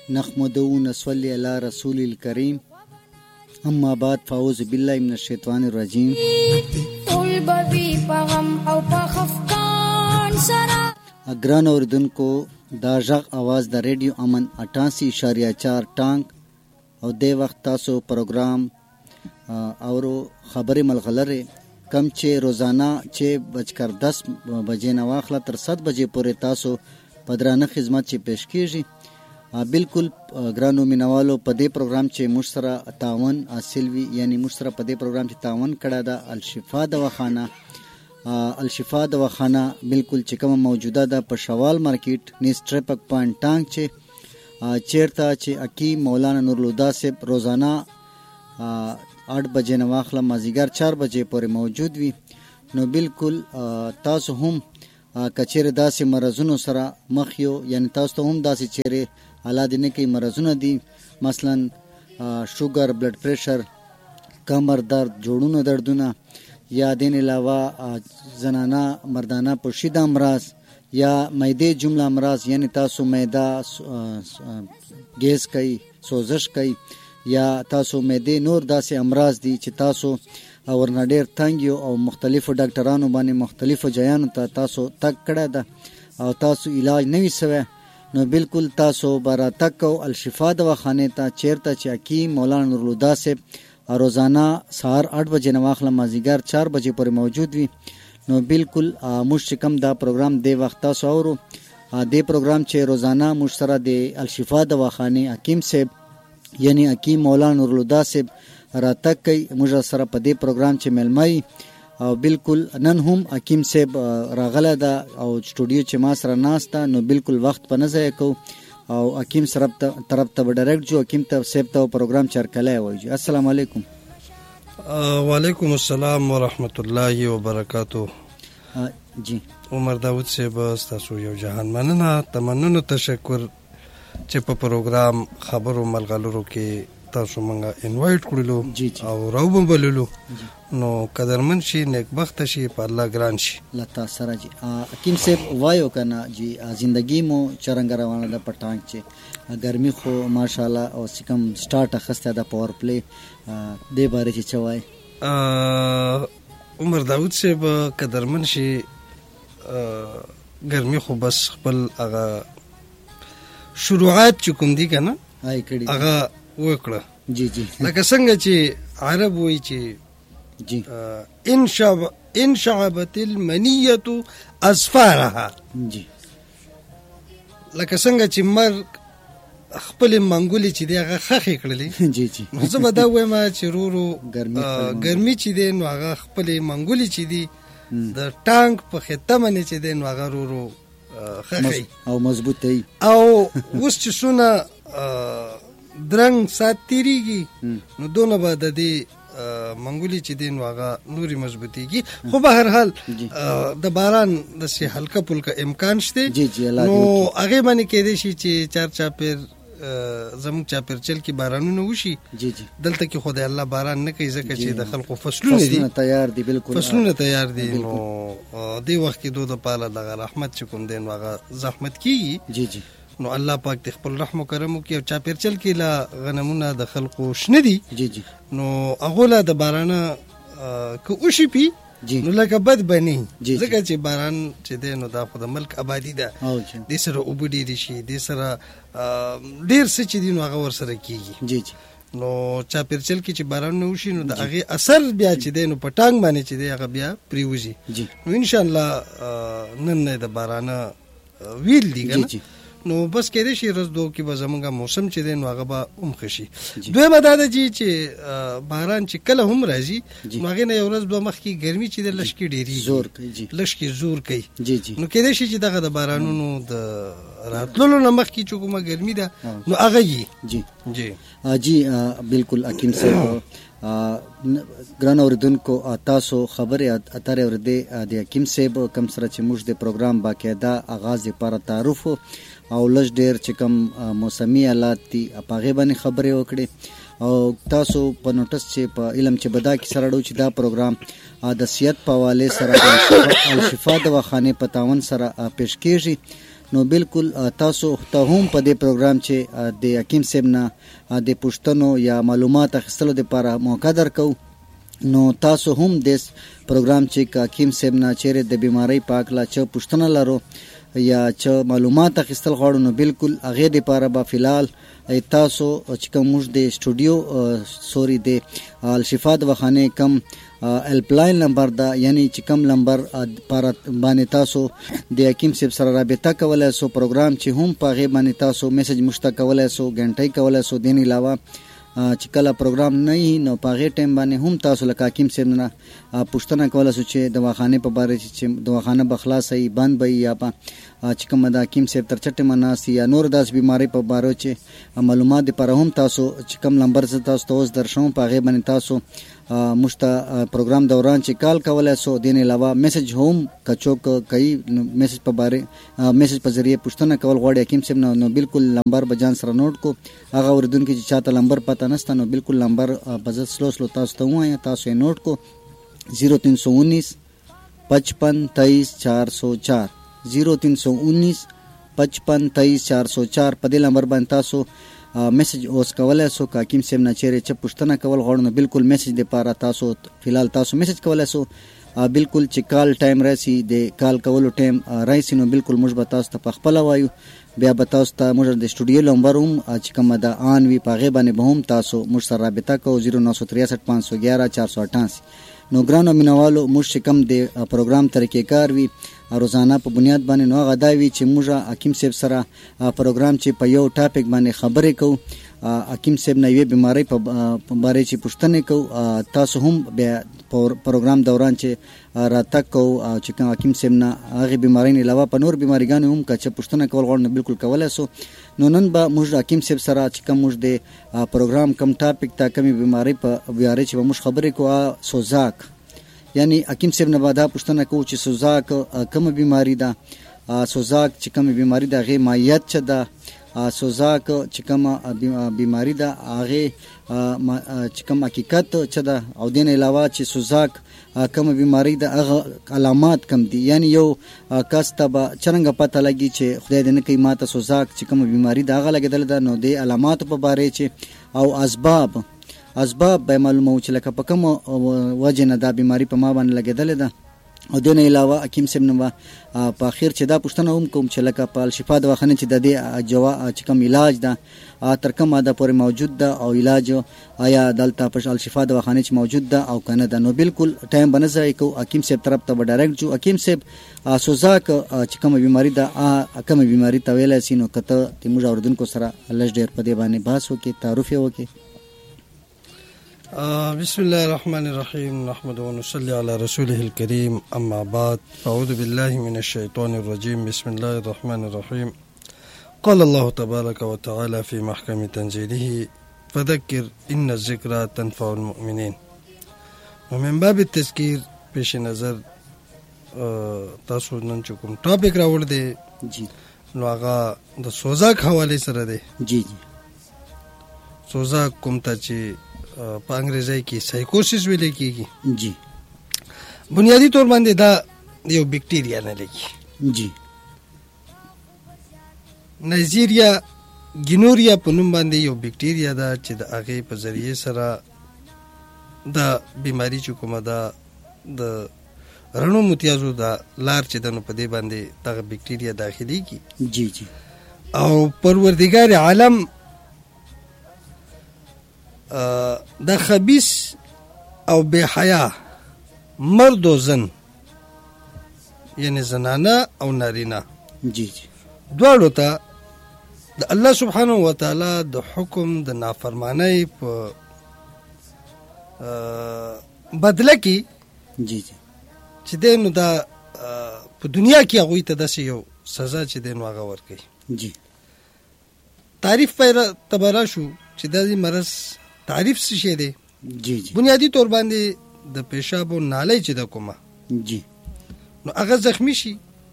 نحمده ونصلي على رسول الكريم اما بعد فاعوذ بالله من الشیطان الرجیم. ګران اوریدونکو دا غږ आवाज د ریډیو امن 88.4 ټانک او د وخت تاسو پروګرام اورو خبرې ملغلره کم چې روزانه چې بجکر 10 بجې نه واخله تر 7 بجې پورې تاسو پدرانه خدمت چې پیش کیږي. بالکل ګرانو مینوالو په دې پروګرام چې مشترا تعاون حاصل وی یعنی مشترا په دې پروګرام چې تعاون کړه دا الشفا دواخانه بالکل چې کوم موجوده ده په شوال مارکیټ نیس ټریپک پوینټ ټانک چې چیرته چې اکی مولانا نورالهدی صاحب روزانه 8 بجې نه واخله مازیګر 4 بجې پورې موجود وي. نو بالکل تاسو هم کچېره داسې مرزونو سره مخ یو یعنی تاسو ته هم داسې چیرې حالات نه کوي مرزونه دي مثلا شوګر بلډ پریشر کمر درد جوړونو دردونه یا دین علاوه زنانه مردانه پوشید امراض یا معده جمله امراض یعنی تاسو معده گیس کوي سوزش کوي یا تاسو معده نور داسې امراض دي چې تاسو ورنه ډېر تنګ یو او مختلفو ډاکټرانو باندې مختلفو ځایانو ته تاسو تک کړه ده او تاسو علاج نه وي سوی نو بالکل تاسو برا تک او الشفا دواخانه ته چیرته چې اکی مولانا نورالهدی صاحب روزانه سهار 8 بجې نه واخله مازیګر 4 بجې پورې موجود وي. نو بالکل موږ چې کوم دا پروګرام دی وخت تاسو اورو دی پروګرام چې روزانه موږ سره د الشفا دواخانه حکیم صاحب یعنی حکیم مولانا نورالهدی صاحب راتګ کوي موږ سره په دې پروګرام چې ملمای او بالکل نن هم حکیم صاحب راغله ده او سټوډیو چې ما سره ناسته نو بالکل وخت په نظر کو او حکیم سره طرف ته ډایرکټ جو حکیم ته صاحب ته پروګرام چرکلای وایي. السلام علیکم. وعلیکم السلام ورحمت الله وبرکاتہ. جی عمر داود صاحب تاسو یو جهان مننه تمنونه تشکر چې په پروګرام خبرو ملغلرو کې تاسو مونږه انوایټ کړلو او راوبم بللو نو قدرمن شي نیکبخت شي په الله ګران شي لتا سره جی حکیم صاحب وایو کنه جی زندگی مو چرنګ روانه ده پټانک چې ګرمي خو ماشاءالله او سکم سٹارټ اخسته ده پاور پلی دې باره چې چوي عمر داود صاحب قدرمن شي ګرمي خو بس خپل هغه شروعات چې کوم دي کنه هاي کړي هغه وکړه جی جی لکه څنګه چې عرب وایي چې جی ان شعبت المنیه اظفارها جی لکه څنګه چې مرګ خپل منګولې چې دی هغه خخې کړلې جی جی زه به دا وایم چې رورو ګرمي چې دی نو هغه خپل منګولې چې دی د ټانک په خطه باندې چې دی نو هغه رورو خخې او مضبوطه او اوس چې سونه درنګ سات تیریږي نو دونه به د دې منګولي چې دین واغه نوري مضبوطيږي خو به هر حال د باران د سي هلکه پلکه امکان شته نو هغه باندې کې دي چې چار چاپیر زموږ چاپیر چل کې بارانونه وشي جی جی دلته کې خدای الله باران نه کوي ځکه چې د خلکو فصلونه تیار دي بالکل فصلونه تیار دي نو دې وخت کې دوه پاله د رحمت چې کوم دین واغه زحمت کیږي جی جی نو الله پاک د خپل رحم او کرم او کې چا پیرچل کې لا غنمونه د خلقو شنه دي جی جی نو اغولا د بارانه کو اوشي پی نو لکه بد بني ځکه چې باران چې دی نو دا خو د ملک آبادی ده د سره وبډي دي شي د سره ډیر څه چې دی نو هغه ور سره کیږي جی جی نو چا پیرچل کې چې باران نه وشي نو د هغه اثر بیا چې دی نو پټانګ باندې چې دی هغه بیا پریوزي نو ان شاء الله نن نه د بارانه ویل دی کنه نو بس کېدې شي ورځ دوه کې به زمونږه موسم چې دی نو هغه به خشي دویمه دا ده چې باران چې کله هم راځي نو هغې نه یو ورځ دوه مخکې ګرمي چې د لشکې ډېرېږي لشکې زور کوي نو کېدې شي چې دغه د بارانونو د راتللو نه مخکې چې کومه ګرمي ده نو هغه یي جی جی جی بالکل حکیم صاحب ګران اوریدونکو تاسو خبرې اترې اورېدې د حکیم صاحب کوم سره چې موږ د پروګرام باقاعده آغاز لپاره تعارف او لږ ډېر چې کوم موسمي حالات دي په هغې باندې خبرې وکړې او تاسو په نوټس چې په علم چې بدا کې سره ډو چې دا پروګرام د صحت په حوالې سره الشفا دواخانې په تعاون سره پیش کېږي نو بالکل تاسو ته هم په دې پروګرام چې د حکیم صاحب نه د پوښتنو یا معلومات اخیستلو لپاره موقع درکو. نو تاسو هم د پروګرام چې حکیم صاحب نه چیرې د بیماری په اړه چې پوښتنه لرو یا چې معلومات اخیستل غواړو نو بالکل هغه د لپاره به فلحال تاسو چې کوم موږ د سټوډیو د الشفا دواخانه کم هیلپلاین نمبر دا یعنی چې کم نمبر پر باندې تاسو د حکیم صاحب سره رابطه کولای سو. پروګرام چې هم په غیب باندې تاسو میسج مشته کولای سو، غنټۍ کولای سو. دین علاوه چې کله پروګرام نه نو په غیر ټیم باندې هم تاسو لکه حکیم صاحب نه پوښتنه کولای سو چې دواخانه په باره چې دواخانه بخلاص ای بند وي یا چې کوم د حکیم صاحب تر چټه مناسي یا نور داس بیماری په باره چې معلومات پر هم تاسو چې کم نمبر ز تاسو اوس درشم په غیر باندې تاسو مشته پروګرام دوران چې کال کولای سو. دین علاوه میسج هم کچوک کوي میسج په باره میسج په ذریعہ پوښتنه کول غواړي حکیم صاحب نو بالکل نمبر بجان سره نوٹ کو. هغه اوردونکو چې چاته نمبر پته نسته نو بالکل نمبر په سلو تاسو ته وایم، تاسو یې نوٹ کو 0319 55 23 404 0319 55 23 404 په دې نمبر باندې تاسو میسج اوس کولای سو. حکیم صاحب نه چیرې چې پوښتنه کول غواړو نو بالکل میسج د پاره تاسو فلحال تاسو میسج کولای سو. بالکل چې کال ټایم راشي د کال کولو ټایم راشي نو بالکل موږ به تاسو ته خپل وایو. بیا به تاسو ته موږ د سټوډیو نمبر هم چې کوم د آن وی په غیبه باندې به هم تاسو موږ سره رابطه کوو 0963 511 488. نو ګرانو مینوالو موږ کوم د پروګرام طریقې کار وی روزانه په بنیاد باندې نو غداوی چې موږ حکیم صاحب سره پروګرام چې په یو ټاپک باندې خبرې کوو. حکیم صاحب نه یوه بیماری په باره چې پوښتنه کوو. تاسو هم به پروګرام دوران چې راتګ کوو چې کوم حکیم صاحب نه هغه بیماری نه علاوه په نور بیماریګانو هم چې پوښتنه کول غواړو بالکل کولای سو. نو نن به موږ حکیم صاحب سره چې کوم موږ د پروګرام کم ټاپک ته کمی بیماری په بیاره چې موږ خبرې کوو سوزاک یعنی حکیم صاحب نه بادا پوښتنه کوو چې سوزاک کوم بیماری ده، سوزاک چې کوم بیماری ده هغه مایعات چه ده، سوزاک چې کوم بیماری ده هغه چې کوم حقیقت چه ده، او دین علاوه چې سوزاک کوم بیماری ده هغه علامات کم دي. یعنی یو کس ته به څنګه پته لګي چې خدای دې نه کوي ماته سوزاک چې کوم بیماری ده هغه لګیدل ده. نو د علامات په باره چې او اسباب به معلومه چې لکه په کوم وجه نه دا بیماری په ما باندې لګیدل ده. او دین علاوه حکیم صاحب نو په اخر چې دا پوښتنه هم کوم چې لکه په الشفا دواخانه چې د دې جواب چې کوم علاج ده تر کومه ده پورې موجود ده او علاج آیا دلته په الشفا دواخانه چې موجود ده او کنه ده. نو بالکل ټایم بنځای کو حکیم صاحب طرف ته ډایرکټ جو. حکیم صاحب سوزاک چې کوم بیماری ده کوم بیماری ته ویل سي نو کته موږ اوردونکو سره لږ ډیر په دې باندې بحث وکړي، تعارف وکړي. بسم الله الرحمن الرحيم نحمد ونصلي على رسوله الكريم أما بعد فأعوذ بالله من الشيطان الرجيم بسم الله الرحمن الرحيم قال الله تبارك وتعالى في محكم تنزيله فذكر إن الذكرى تنفع المؤمنين. ومن باب التذكير پیش نظر تاسو نن کوم ټاپک راوړ دی جی نو هغه د سوزاک حواله سره دی. جی سوزاک کوم ته چې په انګریزي کې سایکوسس ویل کېږي. جی بنیادی طور باندې دا یو بیکټیریا نه لګي. جی نایجیریا ګینوریا په نوم باندې یو بیکټیریا ده چې د هغه په ذریعه سره د بیماری چې کومه ده د رڼو متیازو د لار چې دنو په دې باندې دغه بیکټیریا داخلي کی. جی او پروردگار عالم د خبیث او بے حیا مرد و زن یعنی زنانه او نارینه جی دواړو ته د الله سبحانه و تعالی د حکم د نافرمانی په بدله کې جی چې دینو دا په دنیا کې هغه ته د یو سزا چې دینو هغه ورکړي. جی تعریف پر تبرا شو چې د دې مرض تعریف څه شی دی. جی بنیادی طور باندې د پیشاب او نالۍ چې د کومه جی نو هغه زخمی شي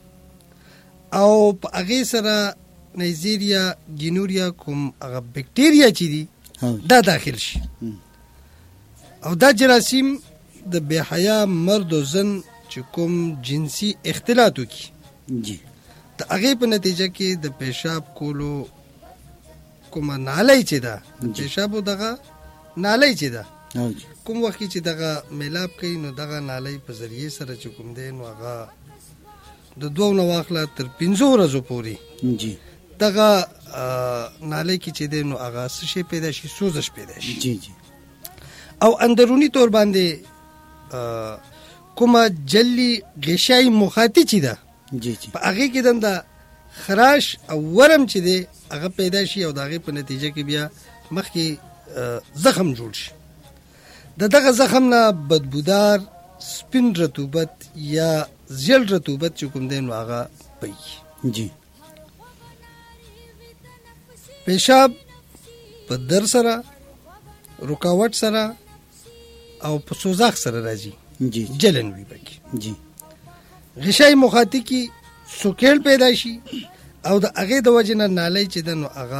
او په هغه سره نایجیریا ګینوریا کوم هغه بیکټیریا چې دي دا داخل شي او دا جراثیم د بے حیا مرد او زن چې کوم جنسي اختلاط وکړي جی د هغې په نتیجه کې د پیشاب کولو کومه نالی چې ده د پیشابو دغه نالی چې ده کوم وخت چې دغه میلاب کوي نو دغه نالی په ذریعې سره چې کوم دی نو هغه د 2 نه واخله تر 5 ورځو پورې دغه نالی کې چې دی نو هغه څه شی پیدا شي سوزش پیدا شي او اندرونی طور باندې کومه جلی غشای مخاطی چې ده په هغې کې د خراش او ورم چې دی هغه پیدا شي او د هغې په نتیجه کې بیا مخکې زخم جوړ شي د دغه زخم نه بدبودار سپین رطوبت یا زیړ رطوبت چې کوم دی نو هغه پیږي پیشاب په در سره رکاوټ سره او په سوزاق سره راځي جلن وي پکې غشای مخاطی کې سوکیل پیدا شي او د هغې د وجې نه نالی چې ده نو هغه